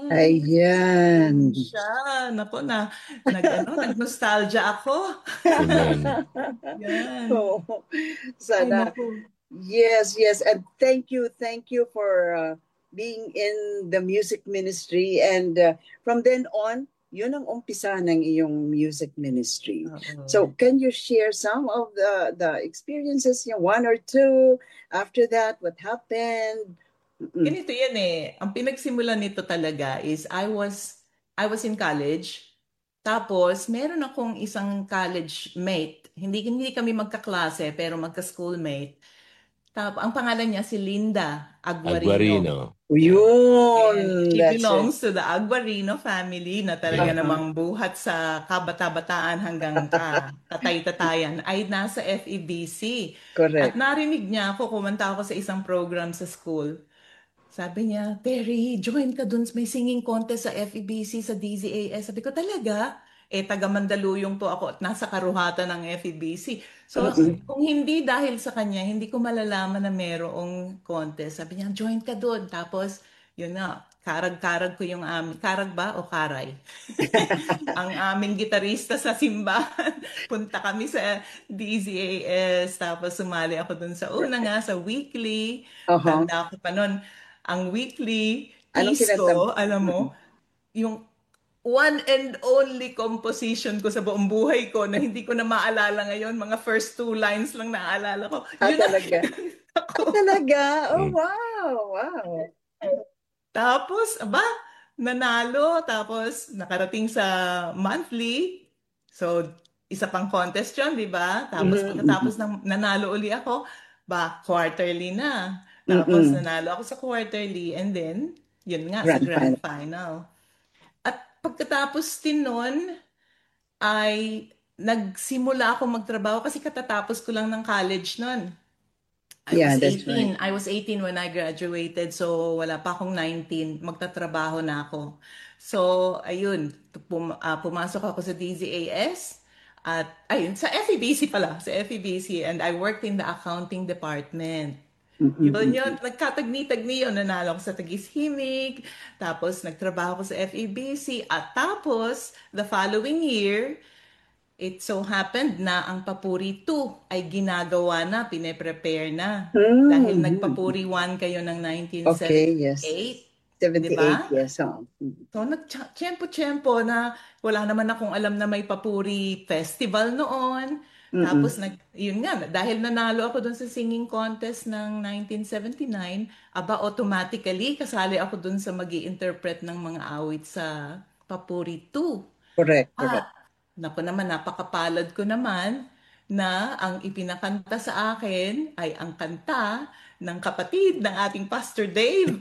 Ayan. siya. Naku, nag-nostalgia ako. Amen. Yan. Oh, Ay, sana. naku. Yes, yes. And thank you for being in the music ministry. And from then on, yun ang umpisa ng iyong music ministry. Oo. So, can you share some of the experiences, one or two? After that, what happened? Mm-mm. Ganito yan eh. Ang pinagsimulan nito talaga is I was in college. Tapos, meron akong isang college mate. Hindi kami magkaklase, pero magka-schoolmate. Tapos, ang pangalan niya si Linda Aguarino. Aguarino. Yeah. And Yun, she that's it. belongs to the Aguarino family na talaga Yeah. Uh-huh. namang buhat sa kabata-bataan hanggang tatay-tatayan ay nasa FEBC. At Correct. narinig niya ako, kumanta ako sa isang program sa school. Sabi niya, Terry, join ka dun. May singing contest sa FEBC, sa DZAS. Sabi ko, talaga? Taga Mandaluyong po ako at nasa karuhatan ng FEBC. So, Mm-mm. kung hindi dahil sa kanya, hindi ko malalaman na merong contest. Sabi niya, join ka dun. Tapos, yun nga, karag-karag ko yung karag ba o karay? Ang aming gitarista sa simbahan. Punta kami sa DZAS. Tapos, sumali ako dun sa una nga, sa weekly. Uh-huh. Tanda ko pa nun, ang weekly Anong piece kinanta mo? ko, alam mo, yung one and only composition ko sa buong buhay ko na hindi ko na maalala ngayon, mga first two lines lang naaalala ko. Yun ang Talaga. kinanta ko. Talaga? Oh, Mm. wow. Wow. Tapos, nanalo. Tapos, nakarating sa monthly. So, isa pang contest yun, di ba? Tapos, Mm-mm. pagkatapos ng nanalo uli ako, quarterly na. Tapos, Mm-mm. nanalo ako sa quarterly. And then, yun nga, sa Grand grand final. final. At pagkatapos din nun, ay nagsimula ako magtrabaho kasi katatapos ko lang ng college nun. I Yeah, was that's right. 18. I was 18 when I graduated. So, wala pa akong 19. Magtatrabaho na ako. So, ayun. Pumasok ako sa DZAS. At, ayun, sa FEBC pala. Sa FEBC. And I worked in the accounting department. Yun, Mm-mm. nagkatagni-tagni yun. Nanalo ako sa Tagisthimig. Tapos, nagtrabaho ko sa FEBC. At tapos, the following year, it so happened na ang Papuri 2 ay ginagawa na, pine-prepare na. Dahil Mm-hmm. nagpapuri 1 kayo ng Okay, yes. 1978, di 78, ba? yes. Oh. So, nagtiyempo-tiyempo na wala naman akong alam na may Papuri Festival noon. Mm-mm. Tapos, yun nga, dahil nanalo ako dun sa singing contest ng 1979, automatically, kasali ako dun sa magi-interpret ng mga awit sa Papuri 2. Correct, correct. Ah, naku naman, napakapalad ko naman na ang ipinakanta sa akin ay ang kanta ng kapatid ng ating Pastor Dave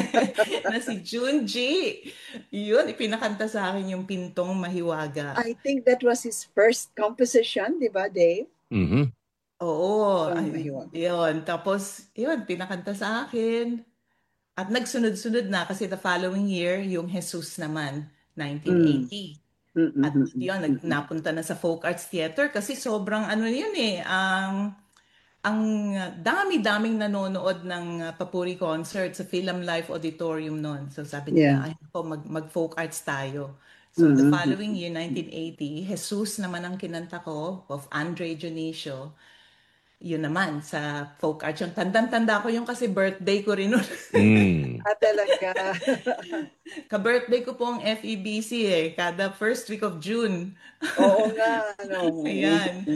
na si Junji. Yun, ipinakanta sa akin yung Pintong Mahiwaga. I think that was his first composition, di ba, Dave? Mhm. Oo, Itong ay, mahiwag. yun. Tapos, yun, pinakanta sa akin. At nagsunod-sunod na kasi the following year, yung Jesus naman, Mm. 1980. Mm-mm. At Mm-mm. yun, Mm-mm. napunta na sa Folk Arts Theater kasi sobrang ano yun eh, ang dami-daming nanonood ng Papuri Concert sa Film Life Auditorium noon. So sabi Yeah. nila, ay ako, mag-folk arts tayo. So the Mm-hmm. following year, 1980, Jesus naman ang kinanta ko of Andre Dionisio. Yun naman, sa folk arts. Yung tandang-tanda ko yung kasi birthday ko rin nun. Mm. Talaga. Ka-birthday ko po ang FEBC eh, kada first week of June. Oo nga, ano. Ayan.